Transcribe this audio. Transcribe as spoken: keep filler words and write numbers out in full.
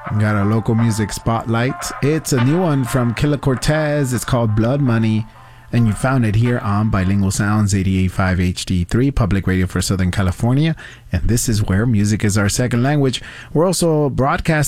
Got a local music spotlight. It's a new one from Killa Cortez. It's called Blood Money. And you found it here on Bilingual Sounds eighty-eight point five H D three, public radio for Southern California. And this is where music is our second language. We're also broadcasting